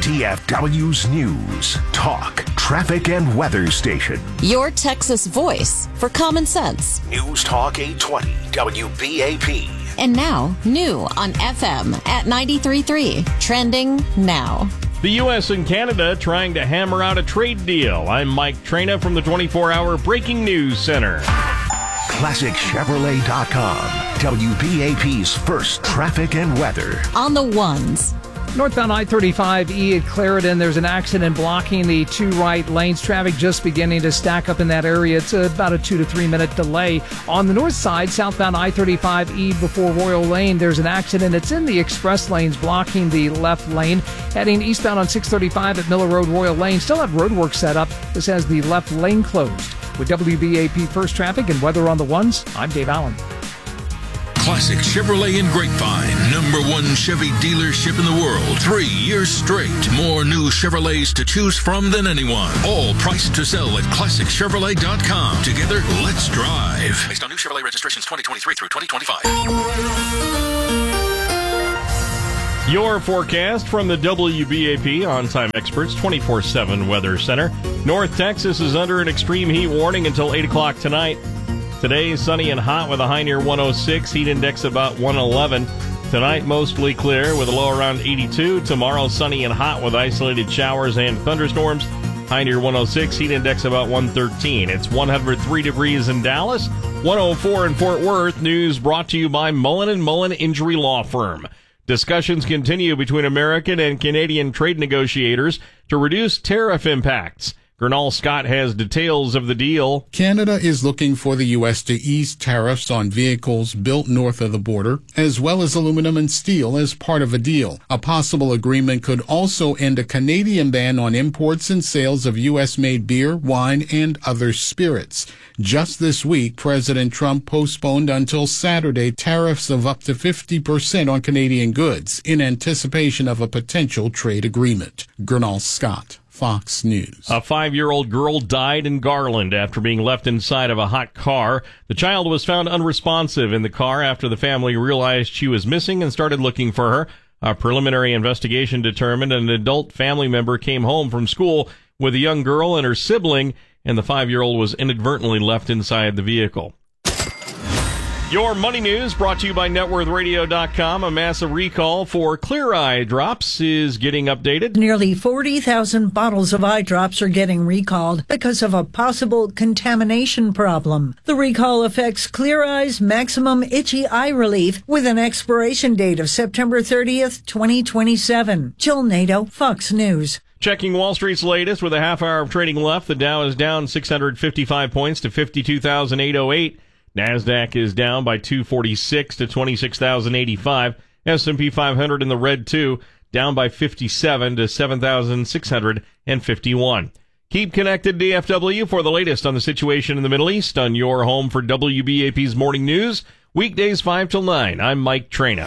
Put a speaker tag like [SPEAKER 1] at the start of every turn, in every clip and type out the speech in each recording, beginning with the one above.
[SPEAKER 1] DFW's News, Talk, Traffic, and Weather Station.
[SPEAKER 2] Your Texas voice for common sense.
[SPEAKER 1] News Talk 820, WBAP.
[SPEAKER 2] And now, new on FM at 93.3. Trending now.
[SPEAKER 3] The U.S. and Canada trying to hammer out a trade deal. I'm Mike Traina from the 24-hour Breaking News Center.
[SPEAKER 1] ClassicChevrolet.com, WBAP's first traffic and weather.
[SPEAKER 2] On the ones.
[SPEAKER 4] Northbound I-35E at Clarendon, there's an accident blocking the two right lanes. Traffic just beginning to stack up in that area. It's about a 2 to 3 minute delay. On the north side, southbound I-35E before Royal Lane, there's an accident. It's in the express lanes blocking the left lane. Heading eastbound on 635 at Miller Road, Royal Lane. Still have roadwork set up. This has the left lane closed. With WBAP First Traffic and Weather on the Ones, I'm Dave Allen.
[SPEAKER 5] Classic Chevrolet in Grapevine, #1 Chevy dealership in the world. 3 years straight. More new Chevrolets to choose from than anyone. All priced to sell at ClassicChevrolet.com. Together, let's drive. Based on new Chevrolet registrations 2023 through 2025.
[SPEAKER 3] Your forecast from the WBAP On-Time Experts 24/7 Weather Center. North Texas is under an extreme heat warning until 8 o'clock tonight. Today, sunny and hot with a high near 106, heat index about 111. Tonight, mostly clear with a low around 82. Tomorrow, sunny and hot with isolated showers and thunderstorms. High near 106, heat index about 113. It's 103 degrees in Dallas, 104 in Fort Worth. News brought to you by Mullen & Mullen Injury Law Firm. Discussions continue between American and Canadian trade negotiators to reduce tariff impacts. Gernal Scott has details of the deal.
[SPEAKER 6] Canada is looking for the U.S. to ease tariffs on vehicles built north of the border, as well as aluminum and steel as part of a deal. A possible agreement could also end a Canadian ban on imports and sales of U.S.-made beer, wine, and other spirits. Just this week, President Trump postponed until Saturday tariffs of up to 50% on Canadian goods in anticipation of a potential trade agreement. Gernal Scott, Fox News.
[SPEAKER 3] A 5-year-old girl died in Garland after being left inside of a hot car. The child was found unresponsive in the car after the family realized she was missing and started looking for her. A preliminary investigation determined an adult family member came home from school with a young girl and her sibling, and the 5-year-old was inadvertently left inside the vehicle. Your money news brought to you by NetworthRadio.com. A massive recall for Clear Eye Drops is getting updated.
[SPEAKER 7] Nearly 40,000 bottles of eye drops are getting recalled because of a possible contamination problem. The recall affects Clear Eye's maximum itchy eye relief with an expiration date of September 30th, 2027. Jill Nato, Fox News.
[SPEAKER 3] Checking Wall Street's latest with a half hour of trading left. The Dow is down 655 points to 52,808. NASDAQ is down by 246 to 26,085. S&P 500 in the red, too, down by 57 to 7,651. Keep connected, DFW, for the latest on the situation in the Middle East on your home for WBAP's Morning News. Weekdays 5 till 9. I'm Mike Traina.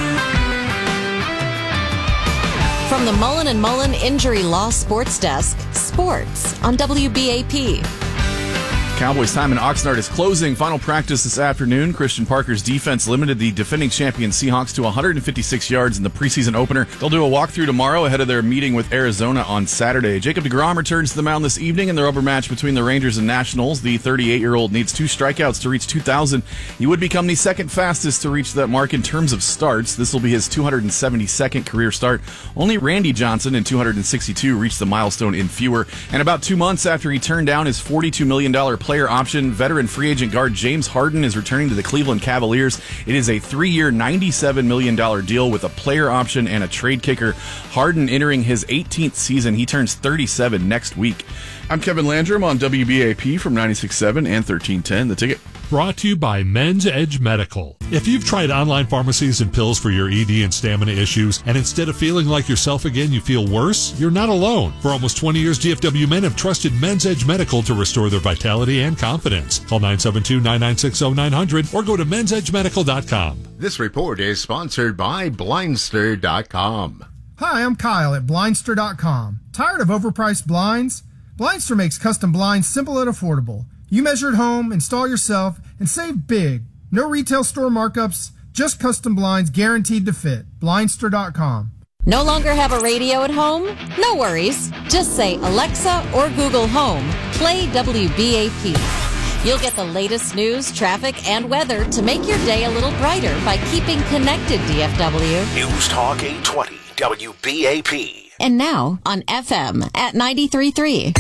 [SPEAKER 2] From the Mullen & Mullen Injury Law Sports Desk, sports on WBAP.
[SPEAKER 8] Cowboys time in Oxnard is closing. Final practice this afternoon. Christian Parker's defense limited the defending champion Seahawks to 156 yards in the preseason opener. They'll do a walkthrough tomorrow ahead of their meeting with Arizona on Saturday. Jacob deGrom returns to the mound this evening in the rubber match between the Rangers and Nationals. The 38-year-old needs 2 strikeouts to reach 2,000. He would become the second fastest to reach that mark in terms of starts. This will be his 272nd career start. Only Randy Johnson in 262 reached the milestone in fewer. And about 2 months after he turned down his $42 million player option, veteran free agent guard James Harden is returning to the Cleveland Cavaliers. It is a 3-year, $97 million deal with a player option and a trade kicker. Harden entering his 18th season. He turns 37 next week. I'm Kevin Landrum on WBAP from 96.7 and 1310. The Ticket.
[SPEAKER 9] Brought to you by Men's Edge Medical. If you've tried online pharmacies and pills for your ED and stamina issues, and instead of feeling like yourself again, you feel worse, you're not alone. For almost 20 years, DFW men have trusted Men's Edge Medical to restore their vitality and confidence. Call 972-996-0900 or go to mensedgemedical.com.
[SPEAKER 10] This report is sponsored by Blindster.com.
[SPEAKER 11] Hi, I'm Kyle at Blindster.com. Tired of overpriced blinds? Blindster makes custom blinds simple and affordable. You measure at home, install yourself, and save big. No retail store markups, just custom blinds guaranteed to fit. Blindster.com.
[SPEAKER 2] No longer have a radio at home? No worries. Just say, Alexa or Google Home, play WBAP. You'll get the latest news, traffic, and weather to make your day a little brighter by keeping connected, DFW.
[SPEAKER 1] News Talk 820 WBAP.
[SPEAKER 2] And now on FM at 93.3.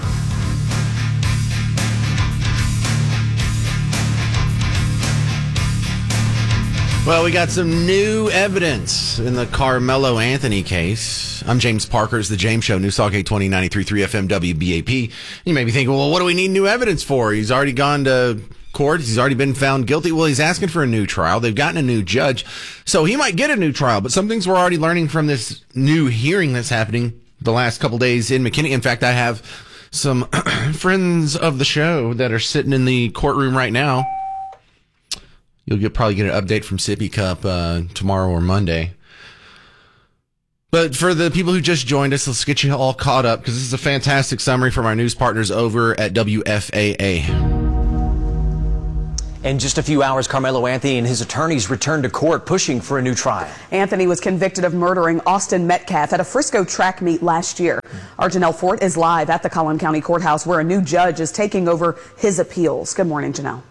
[SPEAKER 12] Well, we got some new evidence in the Carmelo Anthony case. I'm James Parker. It's the James Show, News Talk 820, 93.3 FM, WBAP. You may be thinking, well, what do we need new evidence for? He's already gone to court. He's already been found guilty. Well, he's asking for a new trial. They've gotten a new judge, so he might get a new trial. But some things we're already learning from this new hearing that's happening the last couple days in McKinney. In fact, I have some friends of the show that are sitting in the courtroom right now. You'll probably get an update from Sippy Cup tomorrow or Monday. But for the people who just joined us, let's get you all caught up because this is a fantastic summary from our news partners over at WFAA.
[SPEAKER 13] In just a few hours, Carmelo Anthony and his attorneys returned to court pushing for a new trial.
[SPEAKER 14] Anthony was convicted of murdering Austin Metcalf at a Frisco track meet last year. Our Janelle Fort is live at the Collin County Courthouse where a new judge is taking over his appeals. Good morning, Janelle.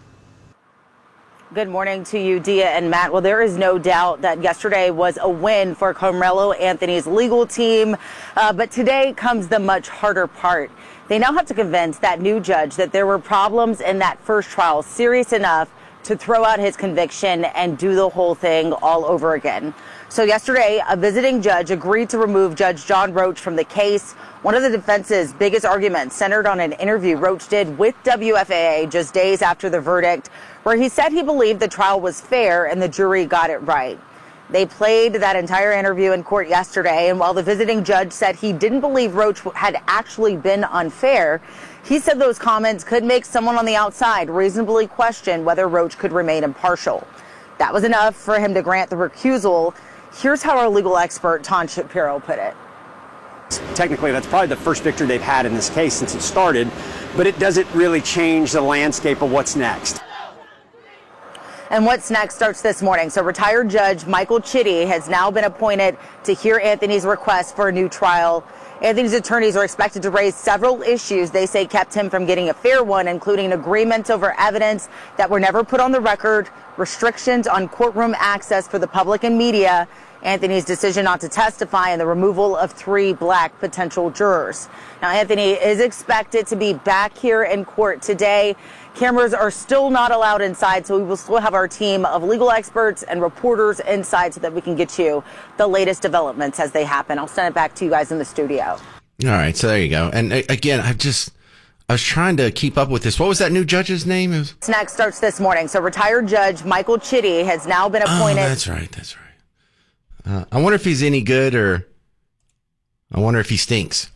[SPEAKER 15] Good morning to you, Dia and Matt. Well, there is no doubt that yesterday was a win for Carmelo Anthony's legal team, but today comes the much harder part. They now have to convince that new judge that there were problems in that first trial serious enough to throw out his conviction and do the whole thing all over again. So yesterday, a visiting judge agreed to remove Judge John Roach from the case. One of the defense's biggest arguments centered on an interview Roach did with WFAA just days after the verdict, where he said he believed the trial was fair and the jury got it right. They played that entire interview in court yesterday, and while the visiting judge said he didn't believe Roach had actually been unfair, he said those comments could make someone on the outside reasonably question whether Roach could remain impartial. That was enough for him to grant the recusal. Here's how our legal expert, Ton Shapiro, put it.
[SPEAKER 16] Technically, that's probably the first victory they've had in this case since it started, but it doesn't really change the landscape of what's next.
[SPEAKER 15] And what's next starts this morning. So retired Judge Michael Chitty has now been appointed to hear Anthony's request for a new trial. Anthony's attorneys are expected to raise several issues they say kept him from getting a fair one, including agreements over evidence that were never put on the record, restrictions on courtroom access for the public and media, Anthony's decision not to testify, and the removal of 3 black potential jurors. Now, Anthony is expected to be back here in court today. Cameras are still not allowed inside, so we will still have our team of legal experts and reporters inside so that we can get you the latest developments as they happen. I'll send it back to you guys in the studio.
[SPEAKER 12] All right, so there you go. And again, I was trying to keep up with this. What was that new judge's name?
[SPEAKER 15] What's next starts this morning. So retired Judge Michael Chitty has now been appointed.
[SPEAKER 12] Oh, that's right. I wonder if he's any good, or I wonder if he stinks.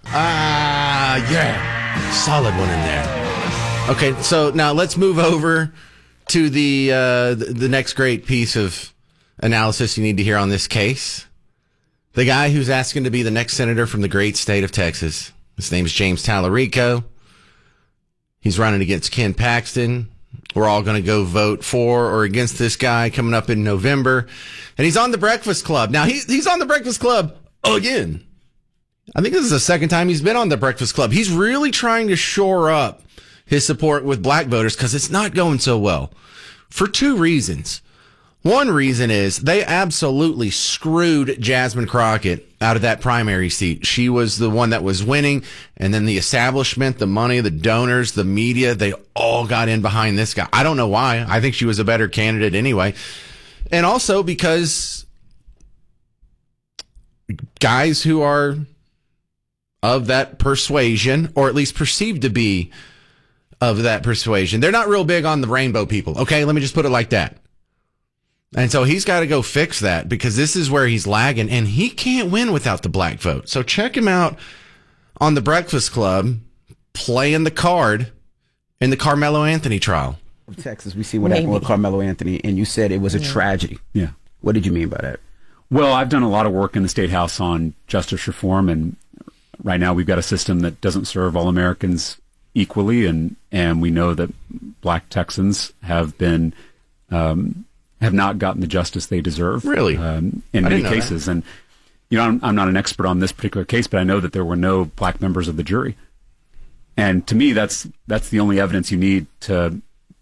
[SPEAKER 12] Yeah. Solid one in there. Okay, so now let's move over to the next great piece of analysis you need to hear on this case. The guy who's asking to be the next senator from the great state of Texas. His name is James Tallarico. He's running against Ken Paxton. We're all going to go vote for or against this guy coming up in November. And he's on the Breakfast Club. Now, he's on the Breakfast Club again. I think this is the second time he's been on the Breakfast Club. He's really trying to shore up his support with black voters because it's not going so well for 2 reasons. One reason is they absolutely screwed Jasmine Crockett out of that primary seat. She was the one that was winning, and then the establishment, the money, the donors, the media, they all got in behind this guy. I don't know why. I think she was a better candidate anyway. And also because guys who are of that persuasion, or at least perceived to be of that persuasion, they're not real big on the rainbow people. Okay, let me just put it like that. And so he's got to go fix that because this is where he's lagging, and he can't win without the black vote. So check him out on the Breakfast Club playing the card in the Carmelo Anthony trial.
[SPEAKER 17] Texas, we see what happened with Carmelo Anthony, and you said it was a tragedy.
[SPEAKER 18] Yeah.
[SPEAKER 17] What did you mean by that?
[SPEAKER 18] Well, I've done a lot of work in the State House on justice reform, and right now we've got a system that doesn't serve all Americans equally, and we know that black Texans have been have not gotten the justice they deserve.
[SPEAKER 12] Really?
[SPEAKER 18] In many cases. And I'm not an expert on this particular case, but I know that there were no black members of the jury. And to me, that's the only evidence you need to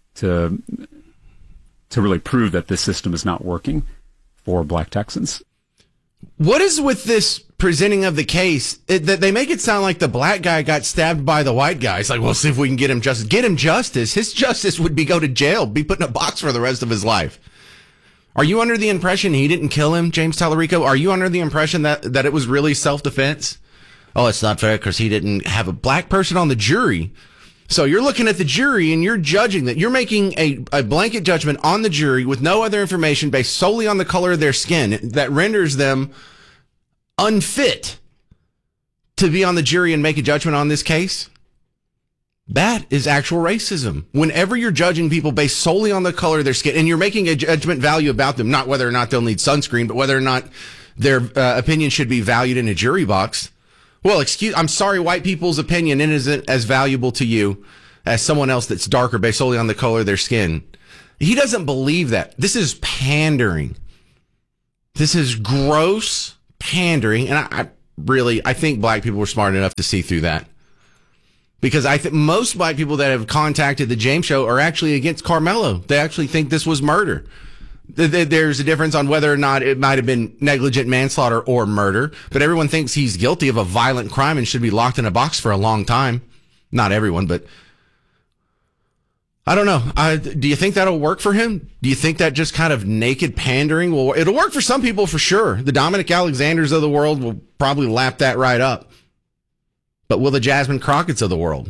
[SPEAKER 18] really prove that this system is not working for black Texans.
[SPEAKER 12] What is with this presenting of the case? That they make it sound like the black guy got stabbed by the white guy. It's like, we'll see if we can get him justice. Get him justice. His justice would be go to jail, be put in a box for the rest of his life. Are you under the impression he didn't kill him, James Tallarico? Are you under the impression that it was really self-defense? Oh, it's not fair because he didn't have a black person on the jury. So you're looking at the jury and you're judging that. You're making a blanket judgment on the jury with no other information based solely on the color of their skin that renders them unfit to be on the jury and make a judgment on this case. That is actual racism. Whenever you're judging people based solely on the color of their skin and you're making a judgment value about them, not whether or not they'll need sunscreen, but whether or not their opinion should be valued in a jury box. Well, I'm sorry, white people's opinion isn't as valuable to you as someone else that's darker based solely on the color of their skin. He doesn't believe that. This is pandering. This is gross pandering. And I think black people were smart enough to see through that. Because I think most black people that have contacted the James Show are actually against Carmelo. They actually think this was murder. There's a difference on whether or not it might have been negligent manslaughter or murder, but everyone thinks he's guilty of a violent crime and should be locked in a box for a long time. Not everyone, but I don't know. Do you think that'll work for him? Do you think that just kind of naked pandering will? It'll work for some people for sure. The Dominic Alexanders of the world will probably lap that right up. But will the Jasmine Crockett's of the world?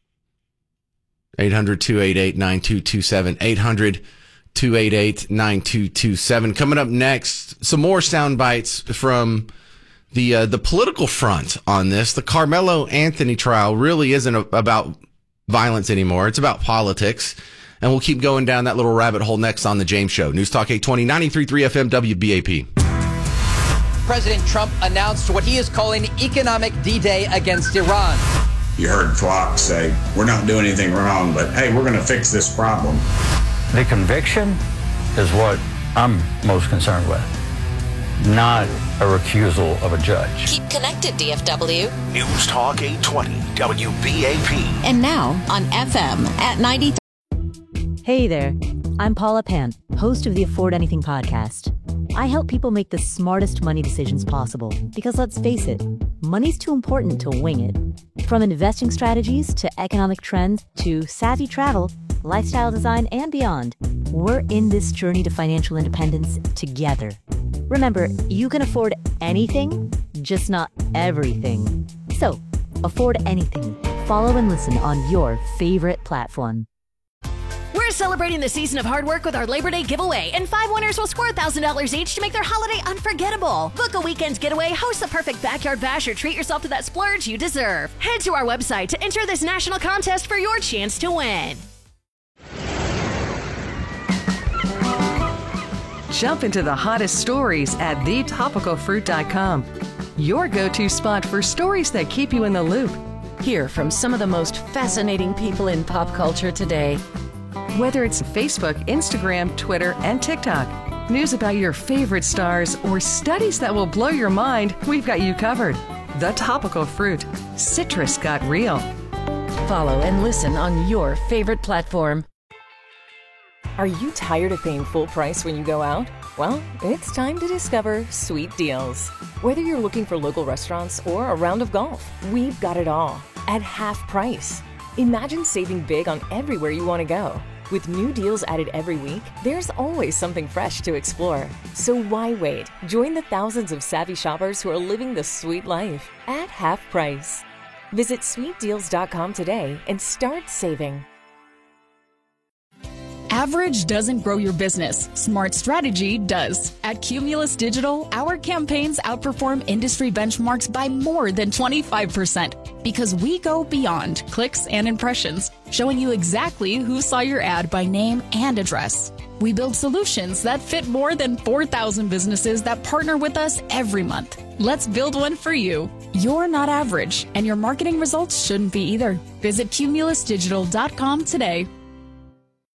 [SPEAKER 12] 800-288-9227. 800-288-9227. Coming up next, some more sound bites from the political front on this. The Carmelo Anthony trial really isn't about violence anymore. It's about politics. And we'll keep going down that little rabbit hole next on The James Show. News Talk 820, 93.3 FM, WBAP.
[SPEAKER 19] President Trump announced what he is calling economic D-Day against Iran.
[SPEAKER 20] You heard Fox say, we're not doing anything wrong, but hey, we're going to fix this problem.
[SPEAKER 21] The conviction is what I'm most concerned with, not a recusal of a judge.
[SPEAKER 2] Keep connected, DFW.
[SPEAKER 1] News Talk 820 WBAP.
[SPEAKER 2] And now on FM at 93.
[SPEAKER 22] Hey there, I'm Paula Pan, host of the Afford Anything podcast. I help people make the smartest money decisions possible because let's face it, money's too important to wing it. From investing strategies to economic trends to savvy travel, lifestyle design, and beyond, we're in this journey to financial independence together. Remember, you can afford anything, just not everything. So, afford anything. Follow and listen on your favorite platform.
[SPEAKER 23] We're celebrating the season of hard work with our Labor Day giveaway, and 5 winners will score $1,000 each to make their holiday unforgettable. Book a weekend getaway, host the perfect backyard bash, or treat yourself to that splurge you deserve. Head to our website to enter this national contest for your chance to win.
[SPEAKER 24] Jump into the hottest stories at thetopicalfruit.com. Your go-to spot for stories that keep you in the loop. Hear from some of the most fascinating people in pop culture today. Whether it's Facebook, Instagram, Twitter, and TikTok, news about your favorite stars, or studies that will blow your mind, we've got you covered. The Topical Fruit. Citrus got real.
[SPEAKER 23] Follow and listen on your favorite platform.
[SPEAKER 25] Are you tired of paying full price when you go out? Well, it's time to discover Sweet Deals. Whether you're looking for local restaurants or a round of golf, we've got it all at half price. Imagine saving big on everywhere you want to go. With new deals added every week, there's always something fresh to explore. So why wait? Join the thousands of savvy shoppers who are living the sweet life at half price. Visit sweetdeals.com today and start saving.
[SPEAKER 26] Average doesn't grow your business. Smart strategy does. At Cumulus Digital, our campaigns outperform industry benchmarks by more than 25% because we go beyond clicks and impressions, showing you exactly who saw your ad by name and address. We build solutions that fit more than 4,000 businesses that partner with us every month. Let's build one for you. You're not average, and your marketing results shouldn't be either. Visit cumulusdigital.com today.